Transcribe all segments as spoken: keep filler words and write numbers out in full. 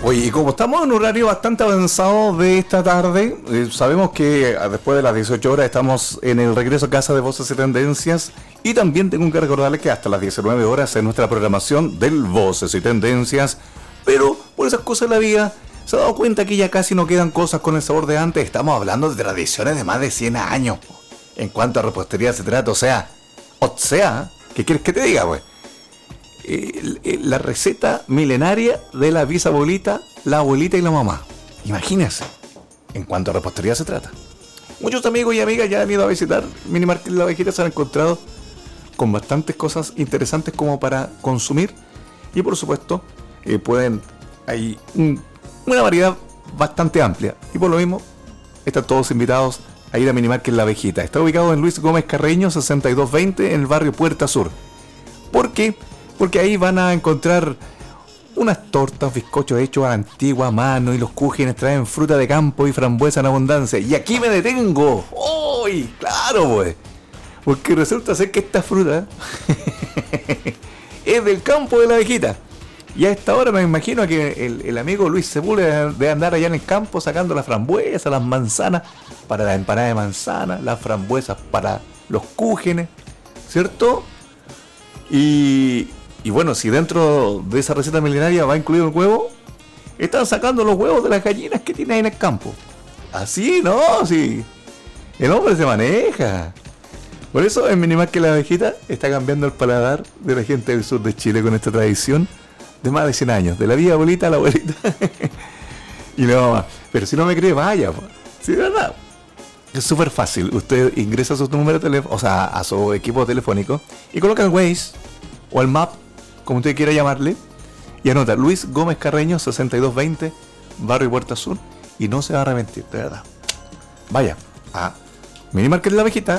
Oye, y como estamos en un horario bastante avanzado de esta tarde, eh, sabemos que eh, después de las dieciocho horas estamos en el regreso a casa de Voces y Tendencias, y también tengo que recordarles que hasta las diecinueve horas es nuestra programación del Voces y Tendencias, pero por esas cosas de la vida, se ha dado cuenta que ya casi no quedan cosas con el sabor de antes. Estamos hablando de tradiciones de más de cien años, en cuanto a repostería se trata, o sea, o sea, ¿qué quieres que te diga, güey? Eh, la receta milenaria de la bisabuelita, la abuelita y la mamá. Imagínense, en cuanto a repostería se trata. Muchos amigos y amigas ya han ido a visitar Mini Market La Abejita, se han encontrado con bastantes cosas interesantes como para consumir, y por supuesto eh, pueden, hay un, una variedad bastante amplia, y por lo mismo están todos invitados a ir a Mini Market La Abejita. Está ubicado en Luis Gómez Carreño sesenta y dos veinte, en el barrio Puerta Sur. ¿Por qué? Porque ahí van a encontrar unas tortas, bizcochos hechos a la antigua mano, y los cúgenes traen fruta de campo y frambuesa en abundancia. Y aquí me detengo. ¡Uy! ¡Claro, pues! Porque resulta ser que esta fruta es del campo de La Abejita. Y a esta hora me imagino que el, el amigo Luis Sepúlveda debe andar allá en el campo sacando las frambuesas, las manzanas para la empanada de manzana, las frambuesas para los cúgenes, ¿cierto? Y... Y bueno, si dentro de esa receta milenaria va incluido el huevo, están sacando los huevos de las gallinas que tiene ahí en el campo. Así, ¿no? Sí. El hombre se maneja. Por eso en Mini Market La Abejita está cambiando el paladar de la gente del sur de Chile con esta tradición de más de cien años. De la vieja abuelita a la abuelita. Y no, pero si no me cree, vaya. Sí, de verdad. Es súper fácil. Usted ingresa a su número de teléfono, o sea, a su equipo telefónico, y coloca el Waze o el Map, como usted quiera llamarle, y anota Luis Gómez Carreño sesenta y dos veinte, barrio Puerta Sur, y no se va a arrepentir, de verdad. Vaya a Mini Market La Abejita.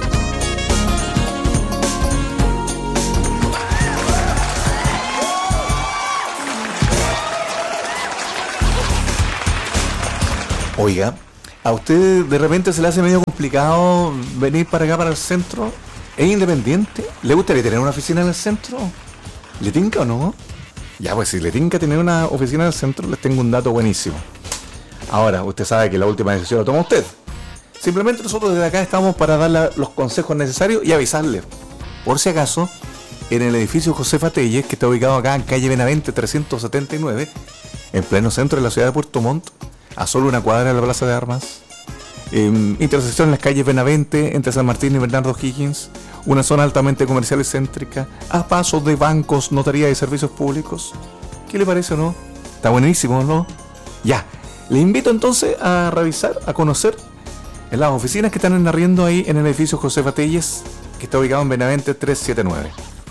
Oiga, ¿a usted de repente se le hace medio complicado venir para acá, para el centro? ¿Es independiente? ¿Le gustaría tener una oficina en el centro? ¿Le tinca o no? Ya, pues si le tinca tener una oficina en el centro, les tengo un dato buenísimo. Ahora, usted sabe que la última decisión la toma usted. Simplemente nosotros desde acá estamos para darle los consejos necesarios y avisarle. Por si acaso, en el edificio Josefa Telles, que está ubicado acá en calle Benavente trescientos setenta y nueve, en pleno centro de la ciudad de Puerto Montt, a solo una cuadra de la Plaza de Armas, eh, intersección en las calles Benavente, entre San Martín y Bernardo Higgins, una zona altamente comercial y céntrica, a pasos de bancos, notaría y servicios públicos. ¿Qué le parece o no? Está buenísimo, ¿no? Ya, le invito entonces a revisar, a conocer en las oficinas que están en arriendo ahí en el edificio Josefa Telles, que está ubicado en Benavente trescientos setenta y nueve.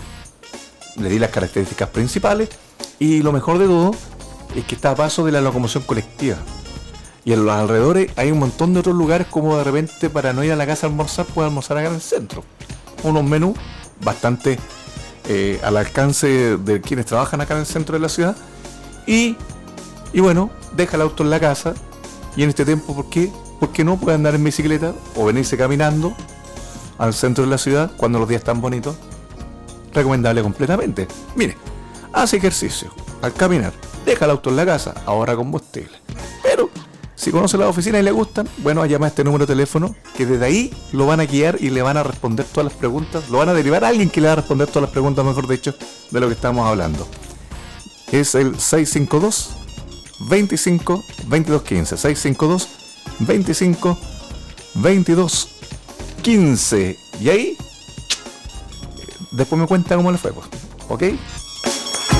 Le di las características principales, y lo mejor de todo es que está a paso de la locomoción colectiva. Y en los alrededores hay un montón de otros lugares, como de repente para no ir a la casa a almorzar, puede almorzar acá en el centro. Unos menús bastante eh, al alcance de quienes trabajan acá en el centro de la ciudad. Y, y bueno, deja el auto en la casa, y en este tiempo, ¿por qué? ¿Por qué no puede andar en bicicleta o venirse caminando al centro de la ciudad cuando los días están bonitos? Recomendable completamente. Mire, hace ejercicio al caminar, deja el auto en la casa, ahorra combustible. Pero si conoce las oficinas y le gustan, bueno, llama a este número de teléfono, que desde ahí lo van a guiar y le van a responder todas las preguntas. Lo van a derivar a alguien que le va a responder todas las preguntas, mejor dicho, de lo que estamos hablando. Es el seis cinco dos, veinticinco, veintidós quince. seis cinco dos, veinticinco, veintidós quince. Y ahí, después me cuenta cómo le fue, pues. ¿Ok?